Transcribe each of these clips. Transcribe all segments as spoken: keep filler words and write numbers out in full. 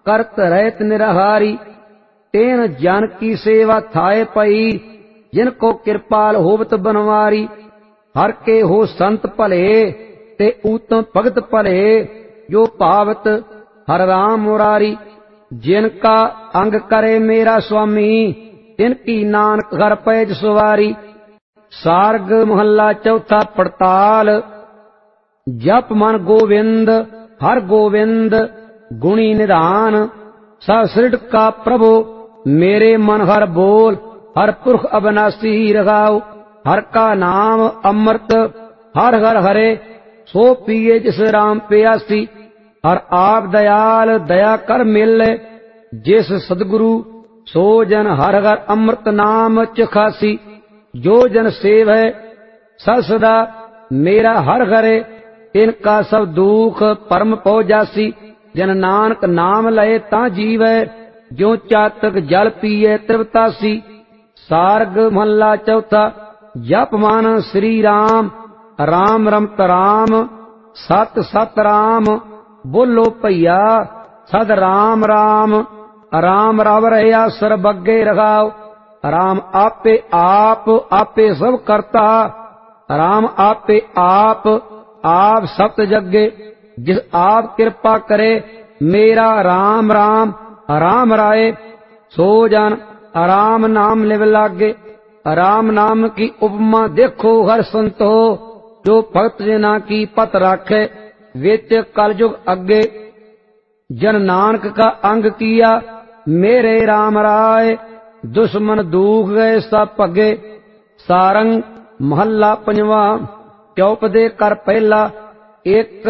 करत रहत निरहारी। तेन जन की सेवा थाए पई, जिनको कृपाल होवत बनवारी। हर के हो संत भले, ते ऊतम भगत भले, जो पावत हर राम मुरारी। जिनका अंग करे मेरा स्वामी, तिनकी नानक घर पैज सवारी। सार्ग महला चौथा पड़ताल। जप मन गोविंद हर गोविंद, गुणी निधान ससृड का प्रभु। मेरे मन हर बोल, हर पुरख अविनाशी रघाओ। हर का नाम अमृत, हर हर हरे, सो पिए जिस राम प्यासी। हर आप दयाल दया कर मिले, जिस सदगुरु सो जन हर हर अमृत नाम चखासी। जो जन सेव है सदा सदा मेरा हर हरे, इनका सब दुख परम पौ जासी। जन नानक नाम लए ता जीवै, जो चातक जल पिए त्रिवतासी। सार्ग महला चौथा। जप मन श्री राम, राम रमत राम, सत सत राम। बोलो भैया सद राम राम, राम रव रहा सर्वज्ञ रघाओ। राम आपे आप आपे सब करता, राम आपे आप आप सप्त जगे। जिस आप कृपा करे मेरा राम राम, राम राय सो जन राम नाम लिव लागे। राम नाम की उपमा देखो हर संतो, जो भगत जना की पत राखे, विच कलयुग अगे। जन नानक का अंग किया मेरे राम राय, दुश्मन दुख गए सब भगे। सारंग महला पंजवा। चौपदे कर पहला। एक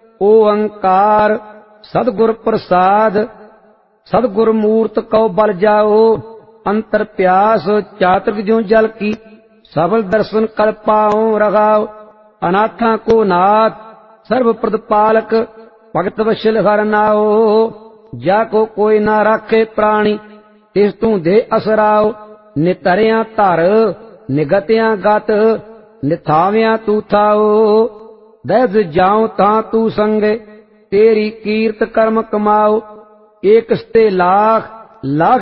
ओंकार सदगुर प्रसाद, सदगुर मूर्त कौ बल जाओ। अंतर प्यास चातक जो जल की, सबल दर्शन कर पाओ रघाओ। अनाथा को नाथ सर्व प्रदपालक, भगत वशल हर नाओ। जाको कोई ना राखे प्राणी, तिस तू दे असराओ। नितरिया धर निगतिया गत, निथाव्या तू थाओ। दस जाऊं ता तू संगे, तेरी कीर्त कर्म कमाओ। एक स्ते लाख लाख